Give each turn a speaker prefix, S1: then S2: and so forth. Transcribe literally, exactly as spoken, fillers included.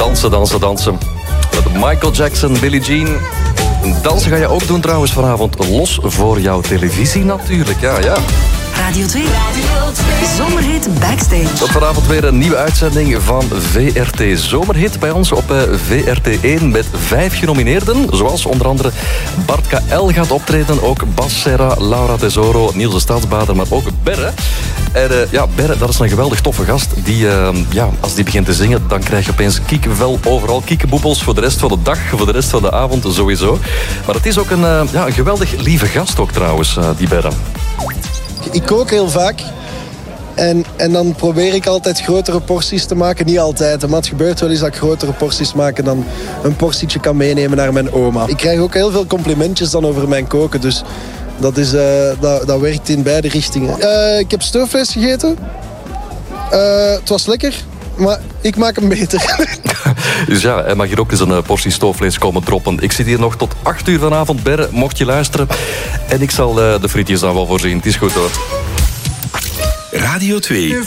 S1: Dansen, dansen, dansen. Met Michael Jackson, Billie Jean. Dansen ga je ook doen trouwens vanavond. Los voor jouw televisie natuurlijk, ja, ja.
S2: Radio twee. Radio twee. Zomerhit Backstage.
S1: Tot vanavond weer een nieuwe uitzending van V R T Zomerhit bij ons op uh, V R T één met vijf genomineerden. Zoals onder andere Bart K L gaat optreden, ook Bas Serra, Laura Tesoro, Niels de Stadsbader, maar ook Berre. En uh, ja, Berre, dat is een geweldig toffe gast. Die, uh, ja, als die begint te zingen, dan krijg je opeens kiekenvel overal. Kiekenboepels voor de rest van de dag, voor de rest van de avond sowieso. Maar het is ook een, uh, ja, een geweldig lieve gast ook trouwens, uh, die Berre.
S3: Ik kook heel vaak. En, en dan probeer ik altijd grotere porties te maken. Niet altijd, maar het gebeurt wel eens dat ik grotere porties maak en dan een portietje kan meenemen naar mijn oma. Ik krijg ook heel veel complimentjes dan over mijn koken. Dus dat, is, uh, dat, dat werkt in beide richtingen. Uh, ik heb stoofvlees gegeten. Uh, het was lekker, maar ik maak hem beter.
S1: Dus ja, hij mag hier ook eens een portie stoofvlees komen droppen. Ik zit hier nog tot acht uur vanavond, Berre, mocht je luisteren. En ik zal uh, de frietjes dan wel voorzien. Het is goed hoor.
S4: Radio twee.